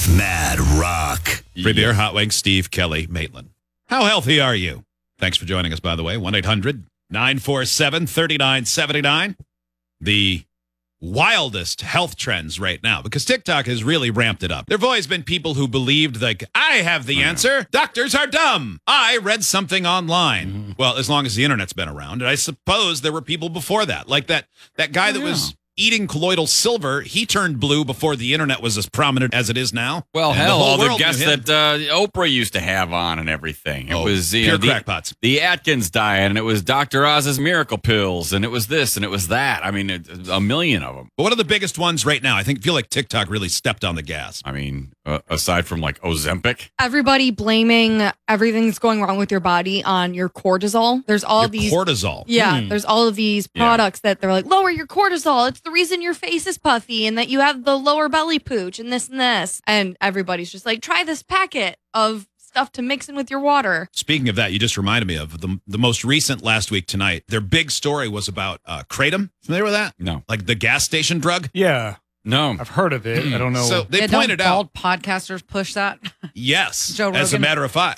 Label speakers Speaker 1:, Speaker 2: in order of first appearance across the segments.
Speaker 1: Mad Rock.
Speaker 2: Free beer, hot wings, Steve, Kelly, Maitland. How healthy are you? Thanks for joining us, by the way. 1-800-947-3979. The wildest health trends right now, because TikTok has really ramped it up. There have always been people who believed, like, I have the answer. Doctors are dumb. I read something online. Well, as long as the internet's been around. And I suppose there were people before that. Like that guy that was eating colloidal silver, he turned blue before the internet was as prominent as it is now.
Speaker 3: Well,
Speaker 2: And
Speaker 3: hell, all the
Speaker 2: world
Speaker 3: guests
Speaker 2: knew him.
Speaker 3: that Oprah used to have on and everything. It was
Speaker 2: pure
Speaker 3: the
Speaker 2: crackpots.
Speaker 3: The Atkins diet, and it was Dr. Oz's miracle pills, and it was this, and it was that. I mean, a million of them.
Speaker 2: But what are the biggest ones right now? I feel like TikTok really stepped on the gas.
Speaker 3: I mean, aside from like Ozempic.
Speaker 4: Everybody blaming everything that's going wrong with your body on your cortisol. There's all
Speaker 2: Your
Speaker 4: of these
Speaker 2: cortisol.
Speaker 4: Yeah, there's all of these products that they're like, lower your cortisol. It's the reason your face is puffy and that you have the lower belly pooch and this and this. And everybody's just like, try this packet of stuff to mix in with your water.
Speaker 2: Speaking of that, you just reminded me of the most recent last week tonight. Their big story was about Kratom. Familiar with that?
Speaker 3: No.
Speaker 2: Like the gas station drug?
Speaker 5: Yeah,
Speaker 3: No.
Speaker 5: I've heard of it. I don't know.
Speaker 2: So they
Speaker 6: Yeah,
Speaker 2: pointed
Speaker 6: don't
Speaker 2: out.
Speaker 6: bald podcasters push that.
Speaker 2: Yes,
Speaker 6: Joe
Speaker 2: as a
Speaker 6: Rogan
Speaker 2: matter of fact,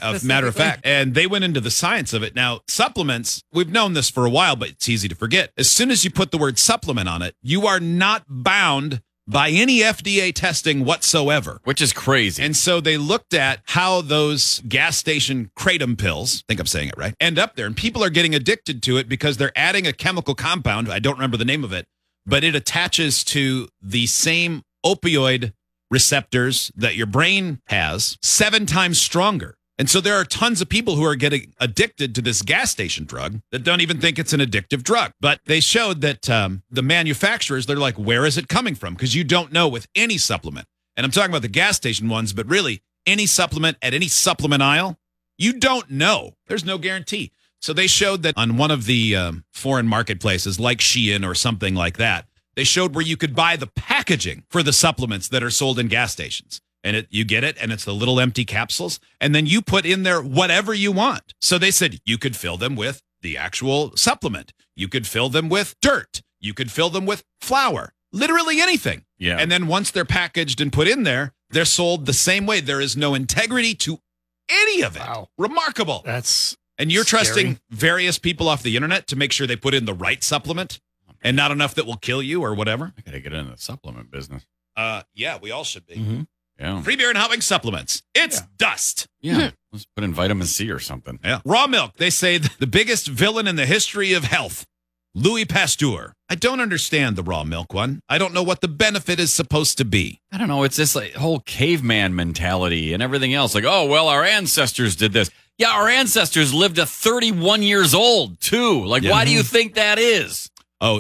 Speaker 2: and they went into the science of it. Now, supplements, we've known this for a while, but it's easy to forget. As soon as you put the word supplement on it, you are not bound by any FDA testing whatsoever.
Speaker 3: Which is crazy.
Speaker 2: And so they looked at how those gas station Kratom pills, I think I'm saying it right, end up there. And people are getting addicted to it because they're adding a chemical compound. I don't remember the name of it, but it attaches to the same opioid receptors that your brain has 7 times stronger. And so there are tons of people who are getting addicted to this gas station drug that don't even think it's an addictive drug. But they showed that the manufacturers, they're like, where is it coming from? Because you don't know with any supplement. And I'm talking about the gas station ones, but really any supplement at any supplement aisle, you don't know. There's no guarantee. So they showed that on one of the foreign marketplaces like Shein or something like that, they showed where you could buy the packaging for the supplements that are sold in gas stations. And you get it, and it's the little empty capsules. And then you put in there whatever you want. So they said you could fill them with the actual supplement. You could fill them with dirt. You could fill them with flour. Literally anything.
Speaker 3: Yeah.
Speaker 2: And then once they're packaged and put in there, they're sold the same way. There is no integrity to any of it.
Speaker 5: Wow.
Speaker 2: Remarkable.
Speaker 5: That's
Speaker 2: And you're
Speaker 5: scary.
Speaker 2: trusting various people off the internet to make sure they put in the right supplement and not enough that will kill you or whatever.
Speaker 3: I got to get into the supplement business.
Speaker 2: Yeah, we all should be.
Speaker 3: Yeah.
Speaker 2: Free beer and hot wing supplements. It's dust.
Speaker 3: Yeah. Let's put in vitamin C or something.
Speaker 2: Yeah. Raw milk. They say the biggest villain in the history of health, Louis Pasteur. I don't understand the raw milk one. I don't know what the benefit is supposed to be.
Speaker 3: I don't know. It's this like whole caveman mentality and everything else. Like, oh, well, our ancestors did this. Yeah, our ancestors lived to 31 years old, too. Like, why do you think that is?
Speaker 2: Oh,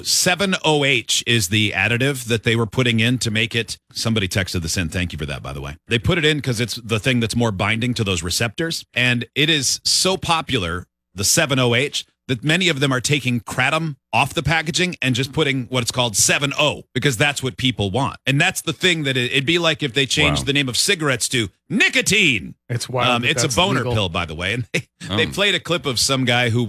Speaker 2: 7-OH is the additive that they were putting in to make it. Somebody texted this in. Thank you for that, by the way. They put it in because it's the thing that's more binding to those receptors. And it is so popular, the 7-OH, that many of them are taking kratom off the packaging and just putting what it's called 7-O because that's what people want. And that's the thing that it'd be like if they changed the name of cigarettes to nicotine.
Speaker 5: It's wild.
Speaker 2: It's a
Speaker 5: that's
Speaker 2: boner
Speaker 5: legal.
Speaker 2: pill, by the way. And they played a clip of some guy who